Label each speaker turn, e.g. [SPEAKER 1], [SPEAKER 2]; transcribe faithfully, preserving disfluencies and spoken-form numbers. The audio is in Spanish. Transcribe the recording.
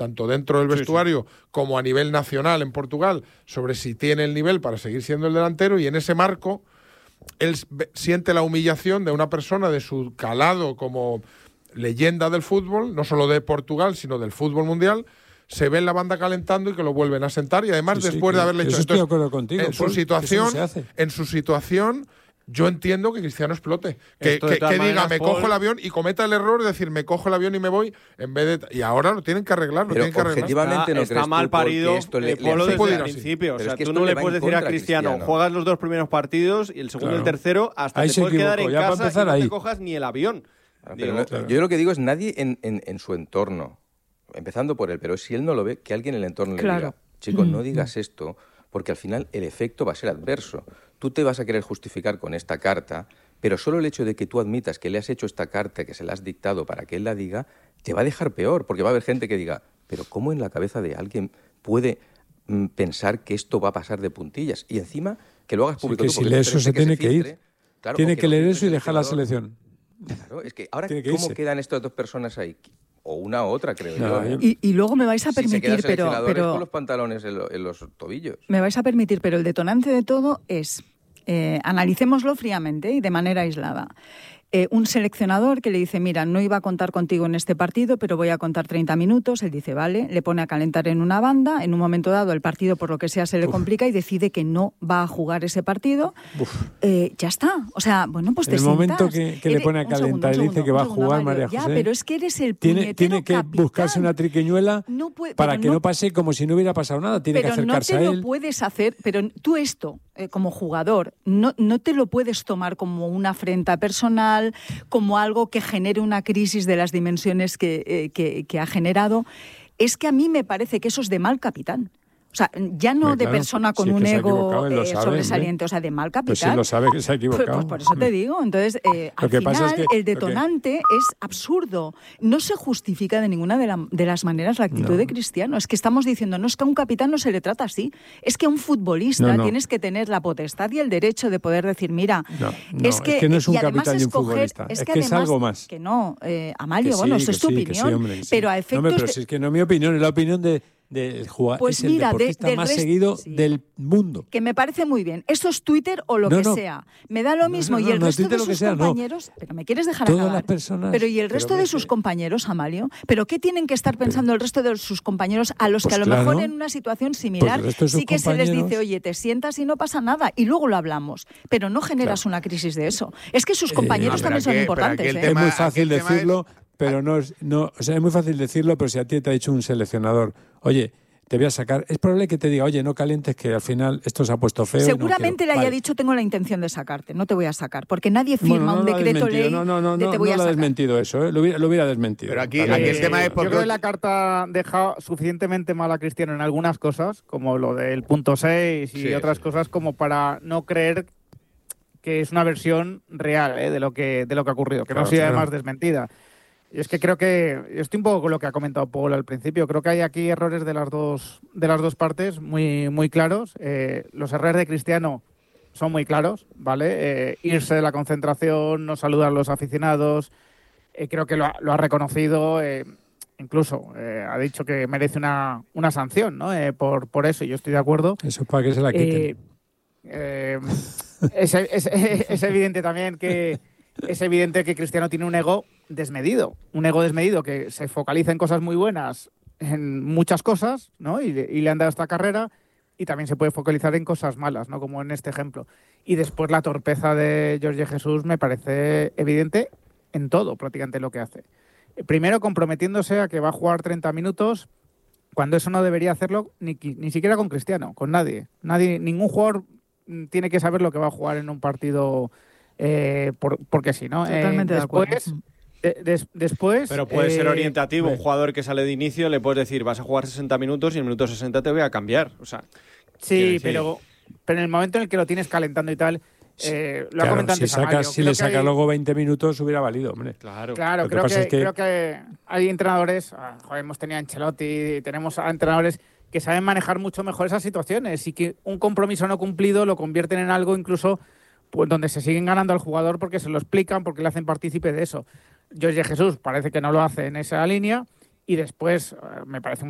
[SPEAKER 1] tanto dentro del vestuario sí, sí. como a nivel nacional en Portugal, sobre si tiene el nivel para seguir siendo el delantero, y en ese marco él siente la humillación de una persona de su calado como leyenda del fútbol, no solo de Portugal, sino del fútbol mundial. Se ve en la banda calentando y que lo vuelven a sentar, y además sí, después sí, de haberle hecho
[SPEAKER 2] estoy de acuerdo contigo,
[SPEAKER 1] en su
[SPEAKER 2] Paul,
[SPEAKER 1] situación,
[SPEAKER 2] no se hace.
[SPEAKER 1] en su situación, yo entiendo que Cristiano explote, que, que, que diga me Paul, cojo el avión y cometa el error de decir me cojo el avión y me voy en vez de y ahora lo tienen que arreglar, lo tienen que arreglar.
[SPEAKER 3] Objetivamente no
[SPEAKER 4] está, está mal parido, esto le, le Polo desde el principio, o sea, es que tú no le puedes decir a Cristiano, Cristiano, juegas los dos primeros partidos y el segundo y claro. el tercero hasta
[SPEAKER 2] ahí
[SPEAKER 4] te puedes quedar en
[SPEAKER 2] ya
[SPEAKER 4] casa y no
[SPEAKER 2] ahí.
[SPEAKER 4] te cojas ni el avión.
[SPEAKER 3] Ah, digo, no, claro. Yo lo que digo es nadie en, en, en su entorno, empezando por él, pero si él no lo ve, que alguien en el entorno claro. le diga, chicos, no digas esto, porque al final el efecto va a ser adverso. Tú te vas a querer justificar con esta carta, pero solo el hecho de que tú admitas que le has hecho esta carta, que se la has dictado para que él la diga, te va a dejar peor, porque va a haber gente que diga, pero ¿cómo en la cabeza de alguien puede mm, pensar que esto va a pasar de puntillas? Y encima, que lo hagas público.
[SPEAKER 2] Sí, que
[SPEAKER 3] tú,
[SPEAKER 2] si lee eso se, se tiene que filtre, ir.
[SPEAKER 3] Claro,
[SPEAKER 2] tiene que, que leer eso y dejar la
[SPEAKER 3] jugador.
[SPEAKER 2] selección.
[SPEAKER 3] Claro, es que ahora,
[SPEAKER 2] que
[SPEAKER 3] ¿cómo
[SPEAKER 2] irse.
[SPEAKER 3] quedan estas dos personas ahí? O una u otra, creo
[SPEAKER 2] no,
[SPEAKER 3] yo.
[SPEAKER 5] Y, y luego me vais a
[SPEAKER 3] si
[SPEAKER 5] permitir,
[SPEAKER 3] se
[SPEAKER 5] pero, pero
[SPEAKER 3] con los pantalones en, lo, en los tobillos.
[SPEAKER 5] Me vais a permitir, pero el detonante de todo es, eh, analicémoslo fríamente y de manera aislada. Eh, un seleccionador que le dice, mira, no iba a contar contigo en este partido, pero voy a contar treinta minutos. Él dice, vale, le pone a calentar en una banda. En un momento dado, el partido, por lo que sea, se le Uf. complica y decide que no va a jugar ese partido. Eh, ya está. O sea, bueno, pues
[SPEAKER 2] en
[SPEAKER 5] te
[SPEAKER 2] el
[SPEAKER 5] sientas.
[SPEAKER 2] momento que, que le pone a calentar y dice que va a jugar, María José.
[SPEAKER 5] Ya, pero es que eres el
[SPEAKER 2] tiene, tiene que
[SPEAKER 5] capitán.
[SPEAKER 2] buscarse una triquiñuela
[SPEAKER 5] no puede,
[SPEAKER 2] para que
[SPEAKER 5] no,
[SPEAKER 2] no pase como si no hubiera pasado nada. Tiene
[SPEAKER 5] pero
[SPEAKER 2] que acercarse
[SPEAKER 5] no te
[SPEAKER 2] a él.
[SPEAKER 5] lo puedes hacer, pero tú esto, eh, como jugador, no, no te lo puedes tomar como una afrenta personal, como algo que genere una crisis de las dimensiones que, eh, que, que ha generado. Es que a mí me parece que eso es de mal capitán. O sea, ya no
[SPEAKER 2] Muy
[SPEAKER 5] de
[SPEAKER 2] claro,
[SPEAKER 5] persona con
[SPEAKER 2] sí,
[SPEAKER 5] un ego
[SPEAKER 2] eh,
[SPEAKER 5] sabe, sobresaliente, ¿eh? O sea, de mal capitán.
[SPEAKER 2] Pues sí lo sabe que se ha equivocado.
[SPEAKER 5] Pues, pues por eso te digo. Entonces, eh, al final, es que, el detonante okay. es absurdo. No se justifica de ninguna de, la, de las maneras la actitud no. de Cristiano. Es que estamos diciendo, no es que a un capitán no se le trata así. Es que a un futbolista no, no. tienes que tener la potestad y el derecho de poder decir, mira,
[SPEAKER 2] no, no,
[SPEAKER 5] es, que,
[SPEAKER 2] es que no es un
[SPEAKER 5] y
[SPEAKER 2] capitán y un
[SPEAKER 5] escoger,
[SPEAKER 2] futbolista.
[SPEAKER 5] Es
[SPEAKER 2] es
[SPEAKER 5] que,
[SPEAKER 2] que
[SPEAKER 5] además,
[SPEAKER 2] es algo más.
[SPEAKER 5] Que no, eh, Amalio,
[SPEAKER 2] que
[SPEAKER 5] bueno,
[SPEAKER 2] sí,
[SPEAKER 5] eso es tu
[SPEAKER 2] sí,
[SPEAKER 5] opinión.
[SPEAKER 2] Sí, hombre, sí.
[SPEAKER 5] Pero a efectos...
[SPEAKER 2] No, pero
[SPEAKER 5] de...
[SPEAKER 2] si es que no es mi opinión, es la opinión de... del jugador,
[SPEAKER 5] pues
[SPEAKER 2] es
[SPEAKER 5] mira,
[SPEAKER 2] el deportista
[SPEAKER 5] de, de
[SPEAKER 2] más
[SPEAKER 5] rest...
[SPEAKER 2] seguido
[SPEAKER 5] sí.
[SPEAKER 2] del mundo.
[SPEAKER 5] Que me parece muy bien. Eso es Twitter o lo
[SPEAKER 2] no,
[SPEAKER 5] que
[SPEAKER 2] no.
[SPEAKER 5] sea. Me da lo mismo.
[SPEAKER 2] No, no,
[SPEAKER 5] y el
[SPEAKER 2] no,
[SPEAKER 5] resto
[SPEAKER 2] Twitter
[SPEAKER 5] de sus
[SPEAKER 2] sea,
[SPEAKER 5] compañeros...
[SPEAKER 2] No.
[SPEAKER 5] Pero me quieres dejar
[SPEAKER 2] Todas
[SPEAKER 5] acabar.
[SPEAKER 2] Las personas,
[SPEAKER 5] pero y el resto de sus compañeros, Amalio. ¿Pero qué tienen que estar pensando pero, el resto de sus compañeros a los
[SPEAKER 2] pues
[SPEAKER 5] que a lo
[SPEAKER 2] claro,
[SPEAKER 5] mejor en una situación similar
[SPEAKER 2] pues
[SPEAKER 5] sí que se les dice, oye, te sientas y no pasa nada? Y luego lo hablamos. Pero no generas claro. una crisis de eso. Es que sus compañeros eh, también son
[SPEAKER 1] aquí,
[SPEAKER 5] importantes.
[SPEAKER 1] ¿eh?
[SPEAKER 2] Es muy fácil decirlo,
[SPEAKER 1] es...
[SPEAKER 2] pero no es... No, o sea, es muy fácil decirlo, pero si a ti te ha dicho un seleccionador, oye... te voy a sacar. Es probable que te diga, oye, no calientes, que al final esto se ha puesto feo.
[SPEAKER 5] Seguramente
[SPEAKER 2] no
[SPEAKER 5] le haya
[SPEAKER 2] vale.
[SPEAKER 5] dicho, tengo la intención de sacarte, no te voy a sacar, porque nadie firma
[SPEAKER 2] bueno, no,
[SPEAKER 5] un
[SPEAKER 2] no
[SPEAKER 5] decreto ley
[SPEAKER 2] no, no, no,
[SPEAKER 5] de te
[SPEAKER 2] no,
[SPEAKER 5] voy
[SPEAKER 2] no
[SPEAKER 5] a
[SPEAKER 2] lo ha
[SPEAKER 5] sacar.
[SPEAKER 2] desmentido eso, ¿eh? lo, hubiera, lo hubiera desmentido.
[SPEAKER 1] Pero aquí, aquí el tema es porque...
[SPEAKER 6] Yo creo que la carta deja suficientemente mal a Cristiano en algunas cosas, como lo del punto seis y sí, otras sí. cosas, como para no creer que es una versión real ¿eh? de lo que de lo que ha ocurrido, que claro, no sea claro. además desmentida. Y es que creo que, yo estoy un poco con lo que ha comentado Paul al principio, creo que hay aquí errores de las dos de las dos partes muy, muy claros. Eh, los errores de Cristiano son muy claros, ¿vale? Eh, irse de la concentración, no saludar a los aficionados, eh, creo que lo ha, lo ha reconocido, eh, incluso eh, ha dicho que merece una, una sanción, ¿no? Eh, por, por eso, y yo estoy de acuerdo.
[SPEAKER 2] Eso es para que se la quiten.
[SPEAKER 6] Eh, eh, es, es, es evidente también que... Es evidente que Cristiano tiene un ego desmedido, un ego desmedido que se focaliza en cosas muy buenas, en muchas cosas, ¿no? Y, y le han dado esta carrera, y también se puede focalizar en cosas malas, ¿no? Como en este ejemplo. Y después la torpeza de Jorge Jesús me parece evidente en todo, prácticamente lo que hace. Primero comprometiéndose a que va a jugar treinta minutos, cuando eso no debería hacerlo ni, ni siquiera con Cristiano, con nadie. Nadie, ningún jugador tiene que saber lo que va a jugar en un partido... Eh, por, porque sí, ¿no?
[SPEAKER 5] Totalmente
[SPEAKER 6] eh, después,
[SPEAKER 5] de acuerdo.
[SPEAKER 6] De, des, después...
[SPEAKER 4] Pero puede eh, ser orientativo.
[SPEAKER 6] eh,
[SPEAKER 4] un jugador que sale de inicio le puedes decir, vas a jugar sesenta minutos y en el minuto sesenta te voy a cambiar. O sea,
[SPEAKER 6] sí, pero, pero en el momento en el que lo tienes calentando y tal... Eh, lo
[SPEAKER 2] claro,
[SPEAKER 6] ha comentado
[SPEAKER 2] si
[SPEAKER 6] antes
[SPEAKER 2] sacas,
[SPEAKER 6] Amalio,
[SPEAKER 2] si le saca
[SPEAKER 6] hay...
[SPEAKER 2] luego veinte minutos hubiera valido, hombre.
[SPEAKER 4] Claro,
[SPEAKER 6] claro creo, que, que... creo que hay entrenadores... Ah, joder, hemos tenido a Ancelotti, tenemos a entrenadores que saben manejar mucho mejor esas situaciones y que un compromiso no cumplido lo convierten en algo incluso... pues donde se siguen ganando al jugador porque se lo explican, porque le hacen partícipe de eso. Jorge Jesús parece que no lo hace en esa línea y después me parece un